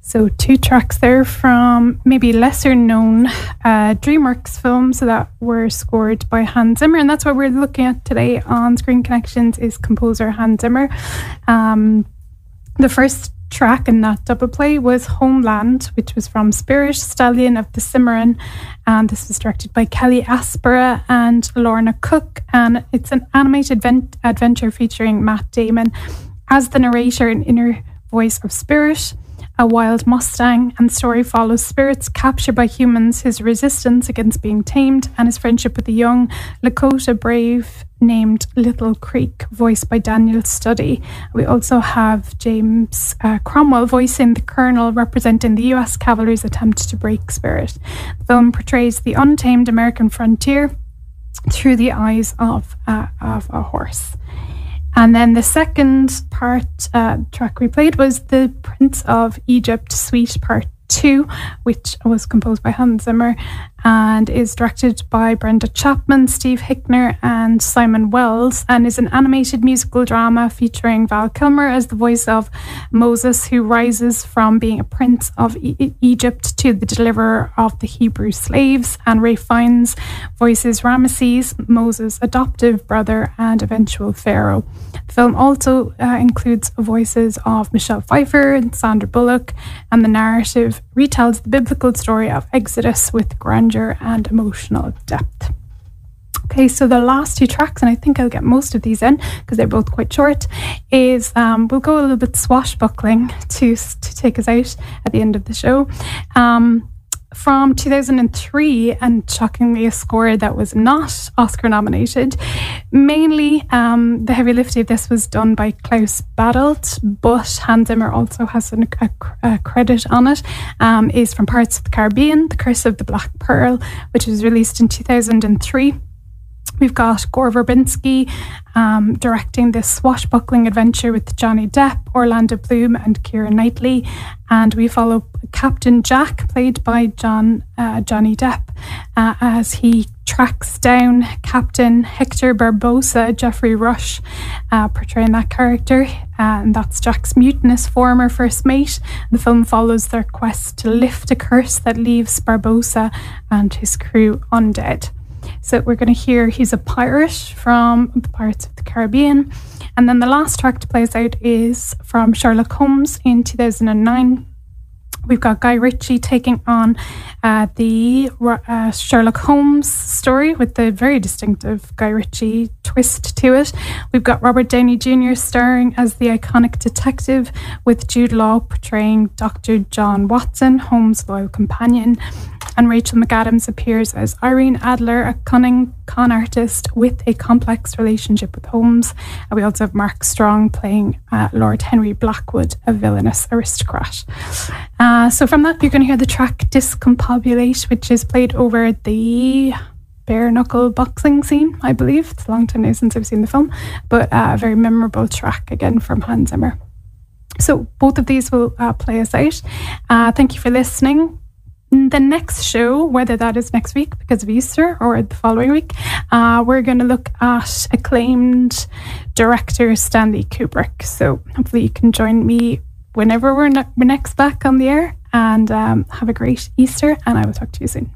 So two tracks there from maybe lesser known DreamWorks films that were scored by Hans Zimmer, and that's what we're looking at today on Screen Connections is composer Hans Zimmer. The first track in that double play was Homeland, which was from Spirit, Stallion of the Cimarron, and this was directed by Kelly Aspera and Lorna Cook, and it's an animated adventure featuring Matt Damon as the narrator and inner voice of Spirit, a wild Mustang, and the story follows Spirit's capture by humans, his resistance against being tamed, and his friendship with a young Lakota brave named Little Creek, voiced by Daniel Studdy. We also have James Cromwell voicing the Colonel, representing the US cavalry's attempt to break Spirit. The film portrays the untamed American frontier through the eyes of a horse. And then the second track we played was the Prince of Egypt Suite Part 2, which was composed by Hans Zimmer and is directed by Brenda Chapman, Steve Hickner and Simon Wells, and is an animated musical drama featuring Val Kilmer as the voice of Moses, who rises from being a prince of Egypt to the deliverer of the Hebrew slaves, and Ray Fiennes voices Ramesses, Moses' adoptive brother and eventual pharaoh. The film also includes voices of Michelle Pfeiffer and Sandra Bullock, and the narrative retells the biblical story of Exodus with grandeur and emotional depth. Okay, so the last two tracks, and I think I'll get most of these in because they're both quite short, is we'll go a little bit swashbuckling to take us out at the end of the show. From 2003, and shockingly a score that was not Oscar nominated. Mainly the heavy lifting of this was done by Klaus Badelt, but Hans Zimmer also has a credit on it, is from Pirates of the Caribbean, The Curse of the Black Pearl, which was released in 2003. We've got Gore Verbinski directing this swashbuckling adventure with Johnny Depp, Orlando Bloom and Keira Knightley. And we follow Captain Jack, played by Johnny Depp, as he tracks down Captain Hector Barbosa, Jeffrey Rush, portraying that character. And that's Jack's mutinous former first mate. The film follows their quest to lift a curse that leaves Barbosa and his crew undead. So we're going to hear He's a Pirate from the Pirates of the Caribbean. And then the last track to play us out is from Sherlock Holmes in 2009. We've got Guy Ritchie taking on the Sherlock Holmes story with the very distinctive Guy Ritchie twist to it. We've got Robert Downey Jr. starring as the iconic detective, with Jude Law portraying Dr. John Watson, Holmes' loyal companion. And Rachel McAdams appears as Irene Adler, a cunning con artist with a complex relationship with Holmes. And we also have Mark Strong playing Lord Henry Blackwood, a villainous aristocrat. So from that, you're going to hear the track Discombobulate, which is played over the bare knuckle boxing scene, I believe. It's a long time now since I've seen the film, but a very memorable track again from Hans Zimmer. So both of these will play us out. Thank you for listening. The next show, whether that is next week because of Easter or the following week, we're going to look at acclaimed director Stanley Kubrick. So hopefully you can join me whenever we're next back on the air, and have a great Easter, and I will talk to you soon.